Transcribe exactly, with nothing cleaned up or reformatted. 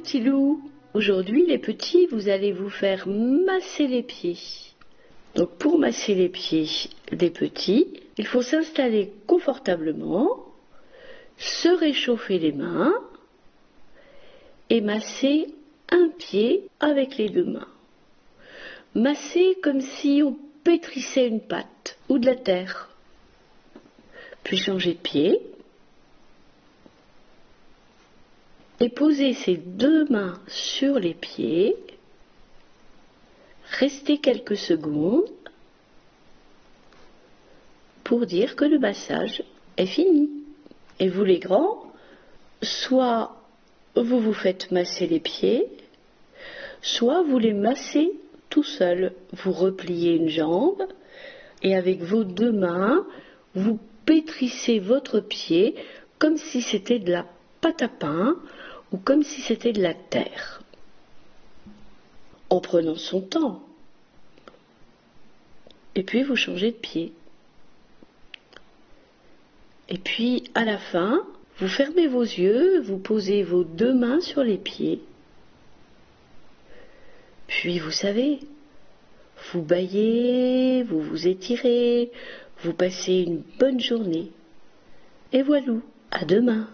petits loups. Aujourd'hui, les petits, vous allez vous faire masser les pieds. Donc pour masser les pieds des petits, il faut s'installer confortablement, se réchauffer les mains et masser un pied avec les deux mains. Masser comme si on pétrissait une pâte ou de la terre. Puis changer de pied. Et poser ses deux mains sur les pieds. Rester quelques secondes pour dire que le massage est fini. Et vous les grands, soit vous vous faites masser les pieds, soit vous les massez tout seul. Vous repliez une jambe et avec vos deux mains, vous pétrissez votre pied comme si c'était de la pâte à pain ou comme si c'était de la terre. En prenant son temps. Et puis vous changez de pied. Et puis à la fin, vous fermez vos yeux, vous posez vos deux mains sur les pieds. Puis vous savez, vous bâillez, vous vous étirez, vous passez une bonne journée. Et voilà, à demain.